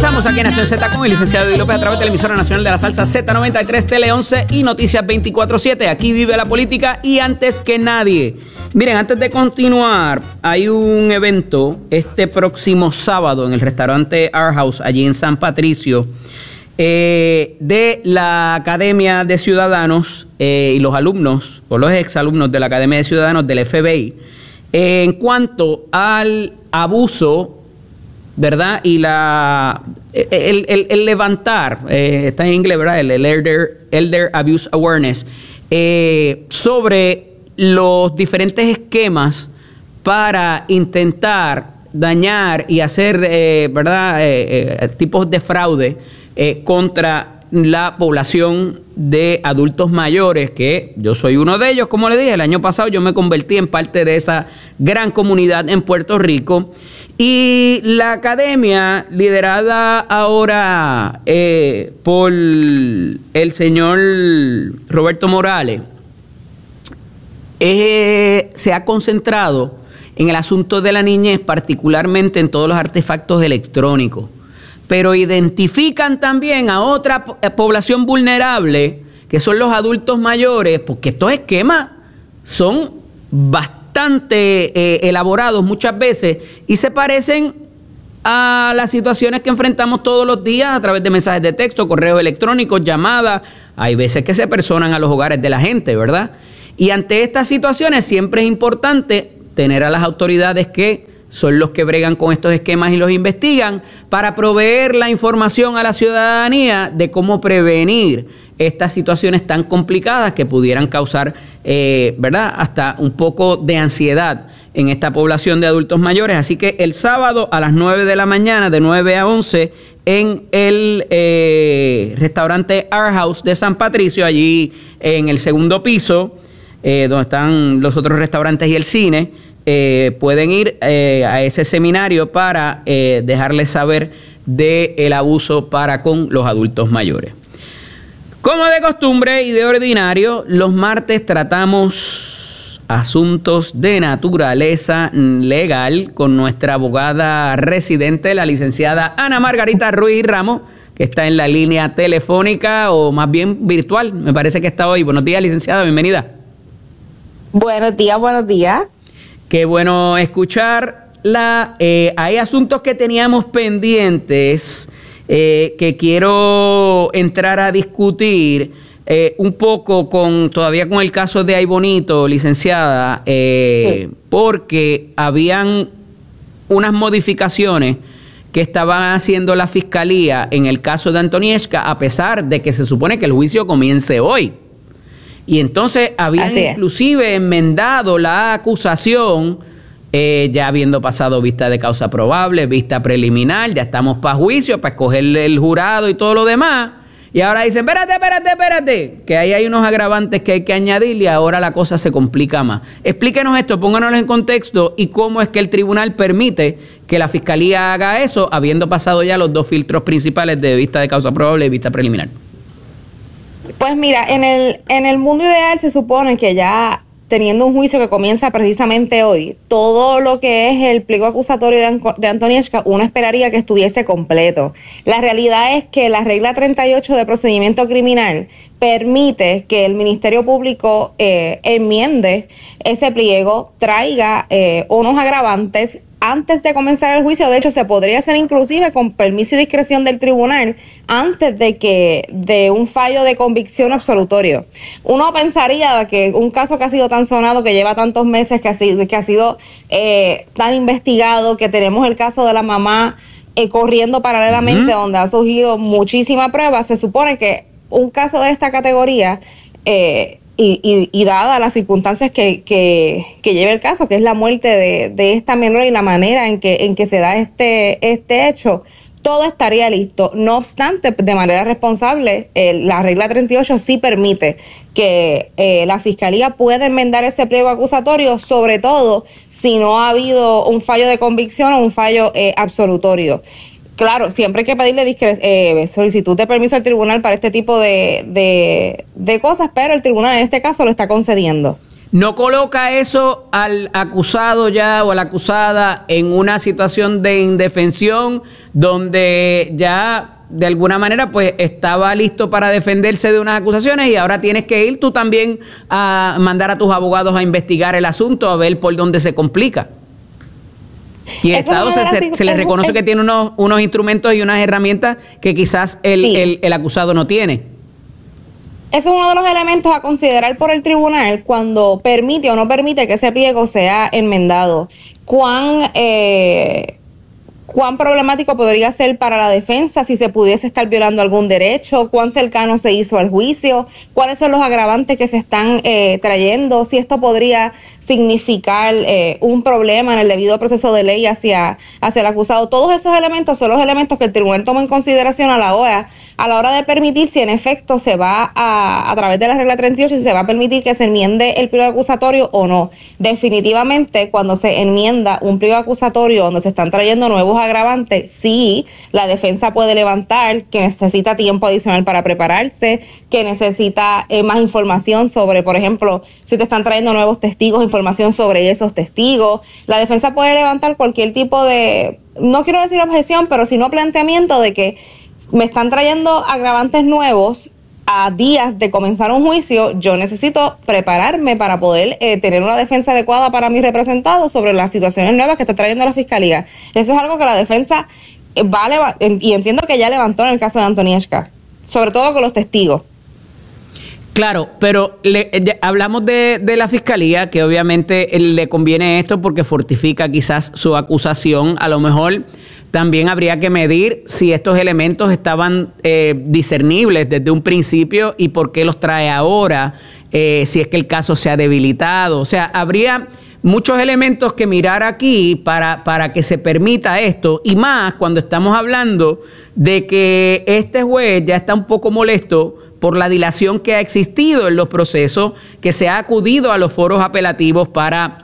Regresamos aquí en Nación Z con el licenciado Eddie López a través de la emisora nacional de la salsa Z93, Tele 11 y Noticias 24/7. Aquí vive la política y antes que nadie. Miren, antes de continuar, hay un evento este próximo sábado en el restaurante Our House, allí en San Patricio, de la Academia de Ciudadanos y los alumnos o los exalumnos de la Academia de Ciudadanos del FBI, en cuanto al abuso, ¿verdad? Y el levantar, está en inglés, ¿verdad? El Elder Abuse Awareness, sobre los diferentes esquemas para intentar dañar y hacer, ¿verdad? Tipos de fraude contra la población de adultos mayores, que yo soy uno de ellos, como le dije, el año pasado yo me convertí en parte de esa gran comunidad en Puerto Rico. Y la academia, liderada ahora por el señor Roberto Morales, se ha concentrado en el asunto de la niñez, particularmente en todos los artefactos electrónicos. Pero identifican también a otra población vulnerable, que son los adultos mayores, porque estos esquemas son bastante elaborados muchas veces y se parecen a las situaciones que enfrentamos todos los días a través de mensajes de texto, correos electrónicos, llamadas. Hay veces que se personan a los hogares de la gente, ¿verdad? Y ante estas situaciones siempre es importante tener a las autoridades que son los que bregan con estos esquemas y los investigan para proveer la información a la ciudadanía de cómo prevenir estas situaciones tan complicadas que pudieran causar, ¿verdad?, hasta un poco de ansiedad en esta población de adultos mayores. Así que el sábado a las 9 de la mañana, de 9 a 11, en el restaurante Our House de San Patricio, allí en el segundo piso, donde están los otros restaurantes y el cine, pueden ir a ese seminario para dejarles saber del abuso para con los adultos mayores. Como de costumbre y de ordinario, los martes tratamos asuntos de naturaleza legal con nuestra abogada residente, la licenciada Ana Margarita Ruiz Ramos, que está en la línea telefónica o más bien virtual, me parece que está hoy. Buenos días, licenciada, bienvenida. Buenos días, buenos días. Qué bueno escucharla. Hay asuntos que teníamos pendientes que quiero entrar a discutir un poco todavía con el caso de Ay Bonito, licenciada, sí, porque habían unas modificaciones que estaban haciendo la Fiscalía en el caso de Antonieshka, a pesar de que se supone que el juicio comience hoy. Y entonces habían inclusive enmendado la acusación, ya habiendo pasado vista de causa probable, vista preliminar, ya estamos para juicio, para escoger el jurado y todo lo demás. Y ahora dicen, espérate, que ahí hay unos agravantes que hay que añadir y ahora la cosa se complica más. Explíquenos esto, pónganos en contexto y cómo es que el tribunal permite que la Fiscalía haga eso, habiendo pasado ya los dos filtros principales de vista de causa probable y vista preliminar. Pues mira, en el mundo ideal se supone que ya teniendo un juicio que comienza precisamente hoy, todo lo que es el pliego acusatorio de Antonieshka, uno esperaría que estuviese completo. La realidad es que la regla 38 de procedimiento criminal permite que el Ministerio Público enmiende ese pliego, traiga unos agravantes antes de comenzar el juicio. De hecho, se podría hacer inclusive con permiso y discreción del tribunal antes de un fallo de convicción absolutorio. Uno pensaría que un caso que ha sido tan sonado, que lleva tantos meses, que ha sido tan investigado, que tenemos el caso de la mamá corriendo paralelamente, donde ha surgido muchísima prueba, se supone que un caso de esta categoría y dadas las circunstancias que lleva el caso, que es la muerte de esta menor y la manera en que se da este hecho, todo estaría listo. No obstante, de manera responsable, la regla 38 sí permite que la Fiscalía pueda enmendar ese pliego acusatorio, sobre todo si no ha habido un fallo de convicción o un fallo absolutorio. Claro, siempre hay que pedirle solicitud de permiso al tribunal para este tipo de cosas, pero el tribunal en este caso lo está concediendo. ¿No coloca eso al acusado ya o a la acusada en una situación de indefensión donde ya de alguna manera pues estaba listo para defenderse de unas acusaciones y ahora tienes que ir tú también a mandar a tus abogados a investigar el asunto, a ver por dónde se complica? Y el Estado se le reconoce que tiene unos instrumentos y unas herramientas que quizás el acusado no tiene. Eso es uno de los elementos a considerar por el tribunal cuando permite o no permite que ese pliego sea enmendado. ¿Cuán problemático podría ser para la defensa si se pudiese estar violando algún derecho? ¿Cuán cercano se hizo al juicio? ¿Cuáles son los agravantes que se están trayendo? Si esto podría significar un problema en el debido proceso de ley hacia el acusado. Todos esos elementos son los elementos que el tribunal toma en consideración a la hora de permitir si en efecto se va a través de la regla 38, si se va a permitir que se enmiende el pliego acusatorio o no. Definitivamente, cuando se enmienda un pliego acusatorio donde se están trayendo nuevos agravantes, sí, la defensa puede levantar que necesita tiempo adicional para prepararse, que necesita más información sobre, por ejemplo, si te están trayendo nuevos testigos, información sobre esos testigos. La defensa puede levantar cualquier tipo de, no quiero decir objeción, pero sino planteamiento de que me están trayendo agravantes nuevos a días de comenzar un juicio, yo necesito prepararme para poder tener una defensa adecuada para mis representados sobre las situaciones nuevas que está trayendo la Fiscalía. Eso es algo que la defensa y entiendo que ya levantó en el caso de Antonieshka, sobre todo con los testigos. Claro, pero hablamos de la Fiscalía, que obviamente le conviene esto porque fortifica quizás su acusación. A lo mejor también habría que medir si estos elementos estaban discernibles desde un principio y por qué los trae ahora, si es que el caso se ha debilitado. O sea, habría muchos elementos que mirar aquí para que se permita esto, y más cuando estamos hablando de que este juez ya está un poco molesto por la dilación que ha existido en los procesos, que se ha acudido a los foros apelativos para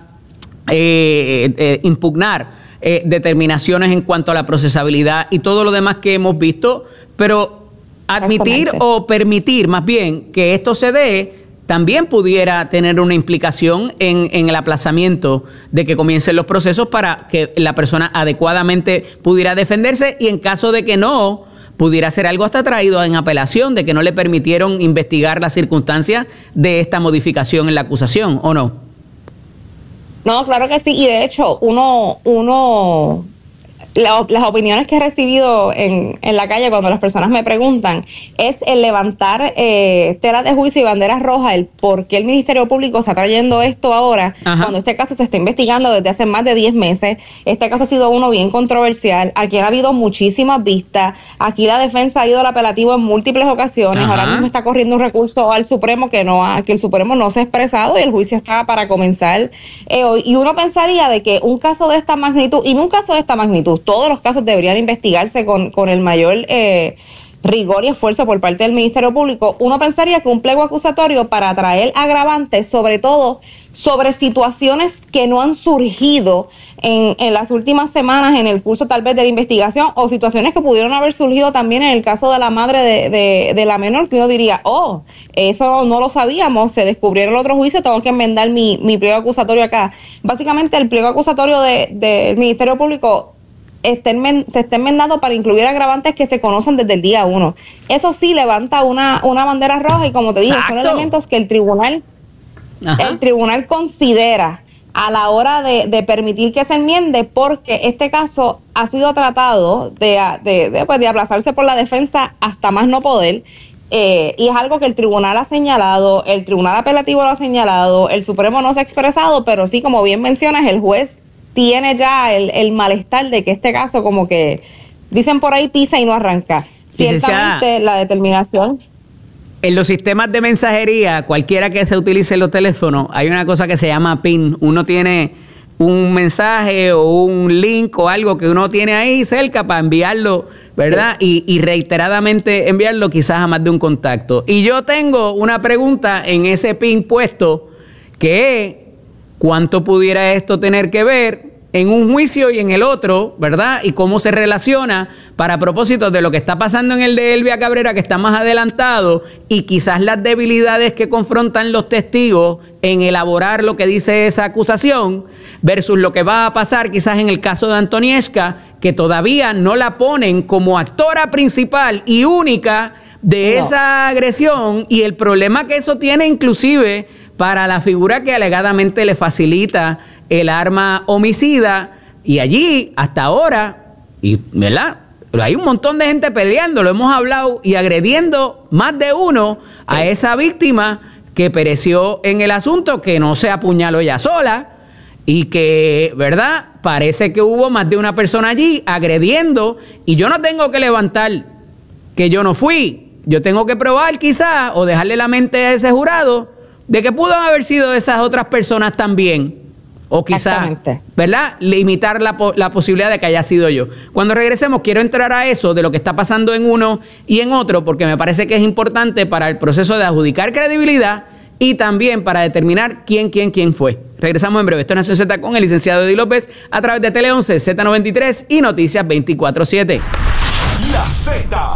impugnar determinaciones en cuanto a la procesabilidad y todo lo demás que hemos visto, pero admitir o permitir más bien que esto se dé también pudiera tener una implicación en el aplazamiento de que comiencen los procesos para que la persona adecuadamente pudiera defenderse, y en caso de que no, pudiera ser algo hasta traído en apelación, de que no le permitieron investigar las circunstancias de esta modificación en la acusación, ¿o no? No, claro que sí, y de hecho las opiniones que he recibido en la calle cuando las personas me preguntan es el levantar telas de juicio y banderas rojas, el por qué el Ministerio Público está trayendo esto ahora. Ajá. Cuando este caso se está investigando desde hace más de 10 meses. Este caso ha sido uno bien controversial, aquí ha habido muchísimas vistas, aquí la defensa ha ido al apelativo en múltiples ocasiones. Ajá. Ahora mismo está corriendo un recurso al Supremo que el Supremo no se ha expresado y el juicio está para comenzar hoy. Y uno pensaría de que un caso de esta magnitud, y no un caso de esta magnitud, todos los casos deberían investigarse con el mayor rigor y esfuerzo por parte del Ministerio Público. Uno pensaría que un pliego acusatorio para traer agravantes, sobre todo sobre situaciones que no han surgido en las últimas semanas en el curso tal vez de la investigación, o situaciones que pudieron haber surgido también en el caso de la madre de la menor, que uno diría, eso no lo sabíamos, se descubrió en el otro juicio, tengo que enmendar mi pliego acusatorio acá. Básicamente el pliego acusatorio del Ministerio Público se está enmendando para incluir agravantes que se conocen desde el día 1. Eso sí levanta una bandera roja, y como te dije, son elementos que el tribunal considera a la hora de permitir que se enmiende, porque este caso ha sido tratado de aplazarse por la defensa hasta más no poder. Y es algo que el tribunal ha señalado, el tribunal apelativo lo ha señalado, el Supremo no se ha expresado, pero sí, como bien mencionas, el juez tiene ya el malestar de que este caso, como que dicen por ahí, pisa y no arranca. Ciertamente la determinación. En los sistemas de mensajería, cualquiera que se utilice en los teléfonos, hay una cosa que se llama PIN. Uno tiene un mensaje o un link o algo que uno tiene ahí cerca para enviarlo, ¿verdad? Y reiteradamente enviarlo quizás a más de un contacto. Y yo tengo una pregunta en ese PIN puesto, que es: ¿cuánto pudiera esto tener que ver en un juicio y en el otro, ¿verdad? Y cómo se relaciona para propósitos de lo que está pasando en el de Elvia Cabrera, que está más adelantado, y quizás las debilidades que confrontan los testigos en elaborar lo que dice esa acusación, versus lo que va a pasar quizás en el caso de Antonieshka, que todavía no la ponen como actora principal y única de esa agresión, y el problema que eso tiene inclusive para la figura que alegadamente le facilita el arma homicida. Y allí, hasta ahora, y ¿verdad?, hay un montón de gente peleando, lo hemos hablado, y agrediendo más de uno a esa víctima que pereció en el asunto, que no se apuñaló ella sola, y que, ¿verdad?, parece que hubo más de una persona allí agrediendo, y yo no tengo que levantar que yo no fui. Yo tengo que probar quizás, o dejarle la mente a ese jurado, de que pudo haber sido esas otras personas también. O quizás, ¿verdad?, limitar la posibilidad de que haya sido yo. Cuando regresemos, quiero entrar a eso, de lo que está pasando en uno y en otro, porque me parece que es importante para el proceso de adjudicar credibilidad y también para determinar quién fue. Regresamos en breve. Esto es Nación Z con el licenciado Eddie López a través de Tele 11, Z93 y Noticias 24/7. La Z.